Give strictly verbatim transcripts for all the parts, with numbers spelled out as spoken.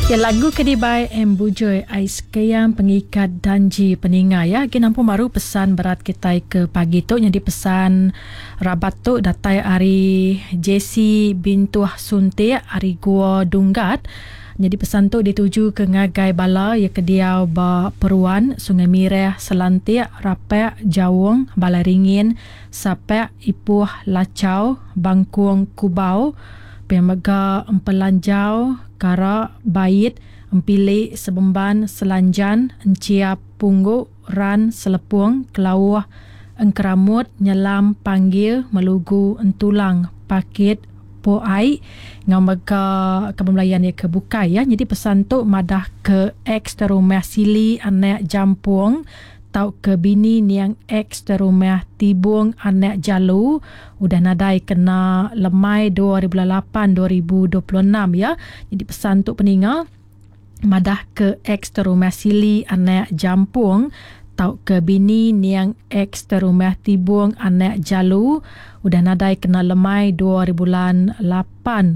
Ya, lagu Kedibai Embujoi Ais Kayam pengikat danji peninga ya. Ginampu baru pesan berat kita ke pagi tu. Jadi pesan rabat tu datai hari Jessie Bintuah Sunti hari Gua Dunggat. Jadi pesan tu dituju ke Ngagai Bala ya Kediau Ba Peruan Sungai Mireh Selantik Rapek Jawung Balai Ringin Sapek Ipuh Lacau Bangkuang Kubau Pemega Empelanjau Kara Bait Empili Sebemban Selanjan Encia Pungguk Ran Selepung Kelawah Engkeramut Nyelam Panggil Melugu Entulang Pakit Poai ngamaka kebelayan ya kebukai ya. Jadi pesan tu madah ke ex terumah sili anak Jampung tau ke bini niang ex terumah Tibung anak Jalu udah nadai kena lemai dua ribu lapan dua ribu dua puluh enam ya. Jadi pesan tu peninga madah ke ex terumah sili anak Jampung tau ke bini niang ex terumah Tibung anak Jalu udah nadai kena lemai dua ribu lapan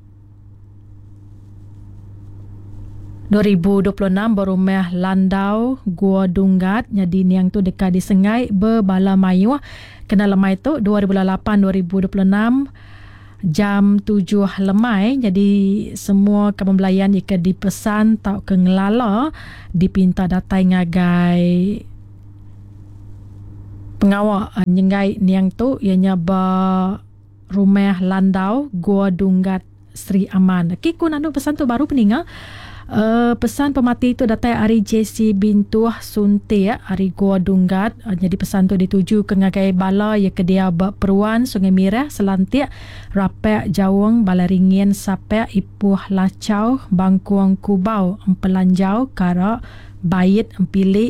dua ribu dua puluh enam berumah Landau Gua Dunggat. Jadi niang tu dekat di Sengai berbala mayu kena lemai tu dua ribu lapan dua ribu dua puluh enam jam tujuh lemai. Jadi semua kebelayan jika dipesan tau ke ngelala dipinta datai ngagai pengawal nyengai niang tu ianya ba rumah Landau Gua Dunggat Sri Aman. Okey, ku nanu pesan tu baru peninga. Uh, pesan pemati itu datai hari Jessie Bintuah Sunti ya, hari Gua Dunggat. Uh, jadi pesan tu dituju ke Ngagai Bala ya Kedia Ba Peruan Sungai Mireh Selantik Rapek Jawung Balai Ringin Sapek Ipuh Lacau Bangkuang Kubau Empelanjau Kara Bait Empili